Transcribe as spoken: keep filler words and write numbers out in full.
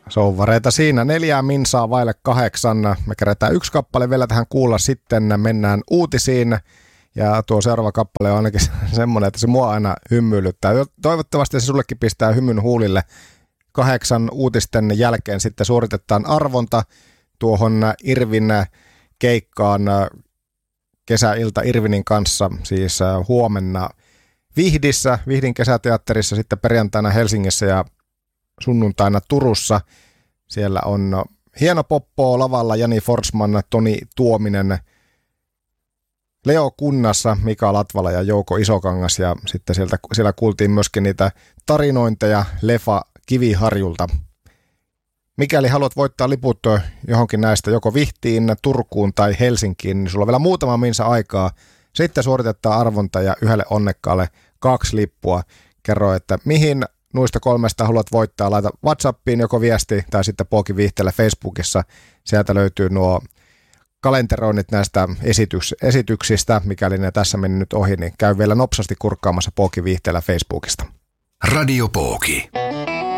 Souvareita siinä. Neljää minsaa vaille kahdeksan. Me kerätään yksi kappale vielä tähän kuulla, sitten mennään uutisiin. Ja tuo seuraava kappale on ainakin semmoinen, että se mua aina hymyilyttää. Toivottavasti se sullekin pistää hymyn huulille. Kahdeksan uutisten jälkeen sitten suoritetaan arvonta tuohon Irvin keikkaan kesäilta Irvinin kanssa, siis huomenna Vihdissä, Vihdin kesäteatterissa, sitten perjantaina Helsingissä ja sunnuntaina Turussa. Siellä on hieno poppo lavalla, Jani Forsman, Toni Tuominen, Leo Kunnassa, Mika Latvala ja Jouko Isokangas, ja sitten sieltä, siellä kuultiin myöskin niitä tarinointeja Lefa Kiviharjulta. Mikäli haluat voittaa liput johonkin näistä, joko Vihtiin, Turkuun tai Helsinkiin, niin sulla on vielä muutama minsa aikaa. Sitten suoritetaan arvonta ja yhdelle onnekkaalle kaksi lippua. Kerro, että mihin noista kolmesta haluat voittaa. Laita WhatsAppiin joko viesti tai sitten Pookin Viihteellä Facebookissa. Sieltä löytyy nuo kalenteroinnit näistä esityks- esityksistä. Mikäli ne tässä meni nyt ohi, niin käy vielä nopsasti kurkkaamassa Pookin Viihteellä Facebookista. Radio Pooki.